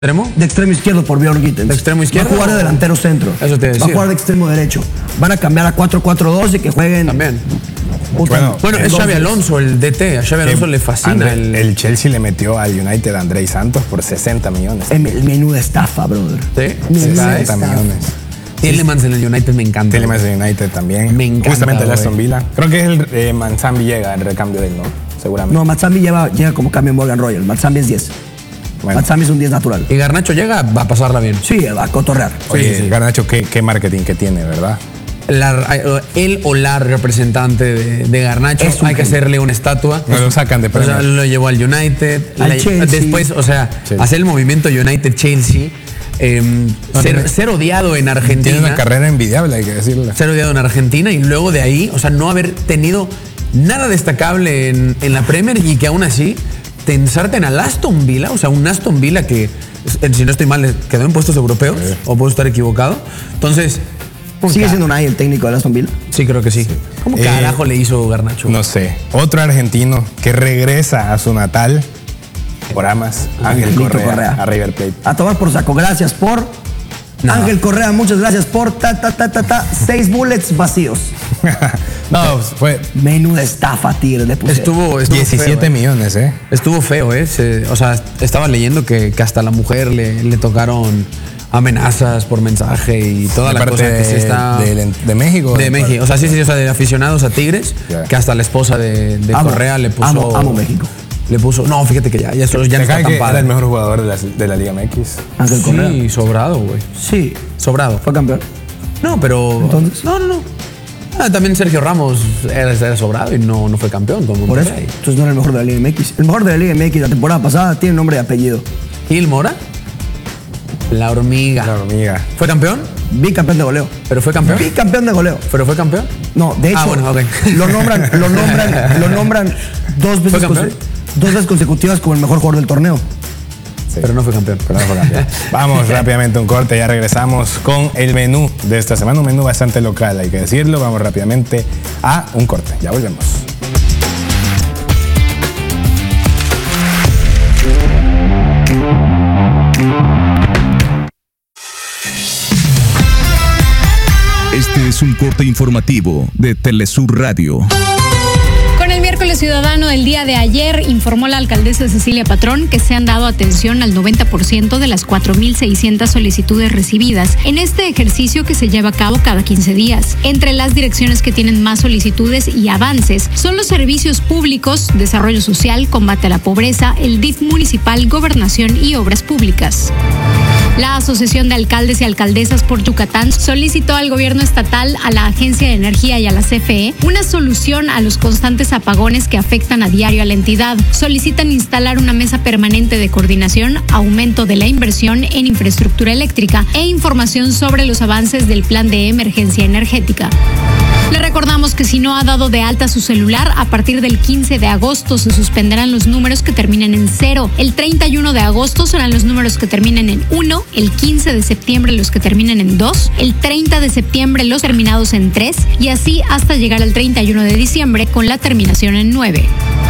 ¿Extremo? De extremo izquierdo por Björn Gittens. ¿De extremo izquierdo? Va a jugar de delantero centro. Eso te decía. Va a jugar de extremo derecho. Van a cambiar a 4-4-2 y que jueguen. También. Bueno, es Xabi Alonso, el DT. A Xabi Alonso le fascina. El Chelsea le metió al United a Andrei Santos por 60 millones. El menú de estafa, brother. ¿Sí? 60 millones. Tielemans en el United me encanta. Tielemans en el United también. Me encanta. Justamente el Aston Villa. Creo que es el Manzambi llega, el recambio de él, ¿no? Seguramente. No, Mazzambi llega como cambio en Morgan Royal. Mazzambi es 10. Bueno. Mazzambi es un 10 natural. Y Garnacho llega, va a pasarla bien. Sí, va a cotorrear. Oye, sí. Garnacho, qué marketing que tiene, ¿verdad? Él o la representante de Garnacho, Es un hay que genio. hacerle una estatua. No lo sacan de O sea, premios. lo llevó al United. Al Chelsea. Después, o sea, Chelsea. hacer el movimiento United-Chelsea. Ser odiado en Argentina. Tiene una carrera envidiable, hay que decirlo. Ser odiado en Argentina y luego de ahí, o sea, no haber tenido nada destacable en la Premier y que aún así tensarte en al Aston Villa, o sea, un Aston Villa que, si no estoy mal, quedó en puestos europeos, o puedo estar equivocado. Entonces, ¿Sigue siendo Unai el técnico de Aston Villa? sí, creo que sí. ¿Cómo carajo le hizo Garnacho? No sé. Otro argentino que regresa a su natal por Amas, Ángel Angelito Correa, a River Plate. A tomar por saco. Gracias por... No. Ángel Correa, muchas gracias por 6 bullets vacíos. No, fue Menú de estafa, tigre. Le puse. Estuvo 17 feo, millones, ¿eh? Estuvo feo, o sea, estaba leyendo que hasta a la mujer le tocaron amenazas por mensaje y toda De la parte cosa que se está... de México. De México, o sea, sí, o sea, de aficionados a Tigres, Ya. que hasta la esposa de Amo, Correa le puso... amo México. Le puso, no, fíjate que ya no ¿Te está cae tan que era padre. el mejor jugador de la Liga MX? Ángel Correa. Sí, sobrado, güey. Sí. Sobrado. Fue campeón. No, pero... Entonces. No. También Sergio Ramos era sobrado y no fue campeón con Por eso. Monterrey. Entonces no era el mejor de la Liga MX. El mejor de la Liga MX la temporada pasada tiene nombre y apellido. ¿Gil Mora? La hormiga. La hormiga. ¿Fue campeón? Bicampeón de goleo. ¿Pero fue campeón? Bicampeón de goleo. ¿Pero fue campeón? No, de hecho, bueno, ok. lo nombran dos veces, campeón? dos veces consecutivas como el mejor jugador del torneo. Sí. Pero no fue campeón. Pero no fue campeón. Vamos rápidamente a un corte, ya regresamos con el menú de esta semana, un menú bastante local, hay que decirlo. Vamos rápidamente a un corte, ya volvemos. Este es un corte informativo de Telesur Radio. Con el miércoles ciudadano del día de ayer, informó la alcaldesa Cecilia Patrón que se han dado atención al 90% de las 4.600 solicitudes recibidas en este ejercicio que se lleva a cabo cada 15 días. Entre las direcciones que tienen más solicitudes y avances son los servicios públicos, desarrollo social, combate a la pobreza, el DIF municipal, gobernación y obras públicas. La Asociación de Alcaldes y Alcaldesas por Yucatán solicitó al gobierno estatal, a la Agencia de Energía y a la CFE una solución a los constantes apagones que afectan a diario a la entidad. Solicitan instalar una mesa permanente de coordinación, aumento de la inversión en infraestructura eléctrica e información sobre los avances del plan de emergencia energética. Le recordamos que si no ha dado de alta su celular, a partir del 15 de agosto se suspenderán los números que terminen en 0. El 31 de agosto serán los números que terminen en 1, el 15 de septiembre los que terminen en 2, el 30 de septiembre los terminados en 3 y así hasta llegar al 31 de diciembre con la terminación en 9.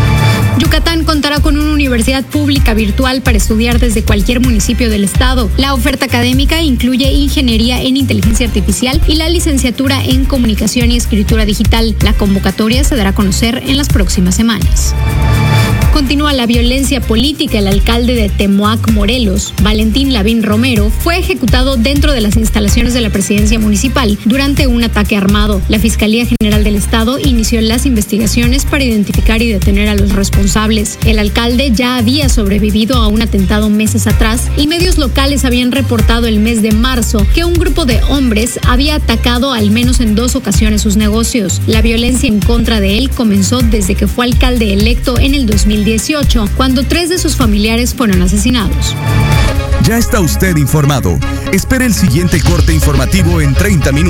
Yucatán contará con una universidad pública virtual para estudiar desde cualquier municipio del estado. La oferta académica incluye ingeniería en inteligencia artificial y la licenciatura en comunicación y escritura digital. La convocatoria se dará a conocer en las próximas semanas. Continúa la violencia política. El alcalde de Temoac, Morelos, Valentín Lavín Romero, fue ejecutado dentro de las instalaciones de la presidencia municipal durante un ataque armado. La Fiscalía General del Estado inició las investigaciones para identificar y detener a los responsables. El alcalde ya había sobrevivido a un atentado meses atrás y medios locales habían reportado el mes de marzo que un grupo de hombres había atacado al menos en 2 ocasiones sus negocios. La violencia en contra de él comenzó desde que fue alcalde electo en el 2018, cuando 3 de sus familiares fueron asesinados. Ya está usted informado. Espere el siguiente corte informativo en 30 minutos.